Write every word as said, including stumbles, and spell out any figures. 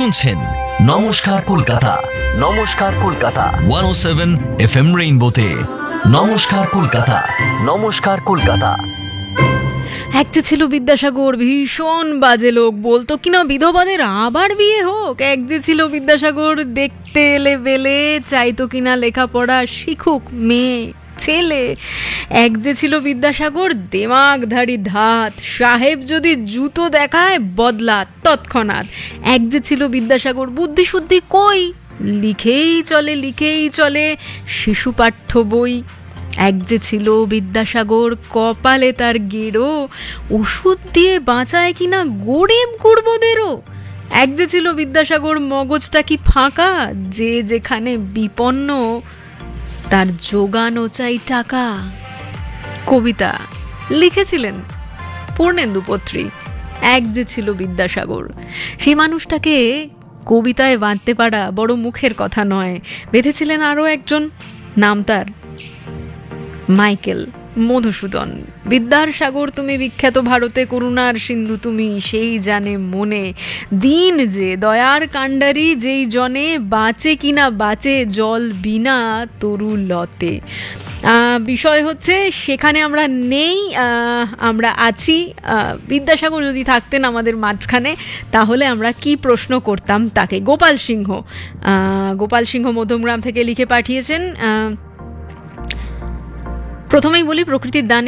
শুনছেন নমস্কার কলকাতা, নমস্কার কলকাতা একশো সাত এফ এম রেইনবোতে। নমস্কার কলকাতা, নমস্কার কলকাতা। এক যে ছিল বিদ্যাসাগর, ভীষণ বাজে লোক, বলতো কিনা বিধবাদের আবার বিয়ে হোক। এক যে ছিল বিদ্যাসাগর, দেখতে এলে বেলে, চাইতো কিনা লেখাপড়া শিখুক মেয়ে ছেলে। এক যে ছিল বিদ্যাসাগর, দেমাগধারী ধাত, সাহেব যদি জুতো দেখায় বদলা তৎক্ষণাৎ। এক যে ছিল বিদ্যাসাগর, বুদ্ধি শুদ্ধি কই, লিখেই চলে লিখেই চলে শিশু পাঠ্য বই। এক যে ছিল বিদ্যাসাগর, কপালে তার গেরো, ওষুধ দিয়ে বাঁচায় কিনা গরিব গুরবদেরও। এক যে ছিল বিদ্যাসাগর, মগজটা কি ফাঁকা, যে যেখানে বিপন্ন তার জোগানো চাই টাকা। কবিতা লিখেছিলেন পূর্ণেন্দু পত্রী। এক যে ছিল বিদ্যাসাগর, সেই মানুষটাকে কবিতায় বাঁধতে পারা বড় মুখের কথা নয়। বেঁধেছিলেন আরও একজন, নাম তার মাইকেল মধুসূদন। বিদ্যার সাগর তুমি বিখ্যাত ভারতে, করুণার সিন্ধু তুমি সেই জানে মনে। দিন যে দয়ার কাণ্ডারি, যেই জনে বাঁচে কিনা বাঁচে জল বিনা তরু লতে। বিষয় হচ্ছে সেখানে আমরা নেই, আমরা আছি। বিদ্যাসাগর যদি থাকতেন আমাদের মাঝখানে, তাহলে আমরা কি প্রশ্ন করতাম তাকে। গোপাল সিংহ গোপাল সিংহ মধ্যমগ্রাম থেকে লিখে পাঠিয়েছেন। প্রথমেই বলি, প্রকৃতির দানে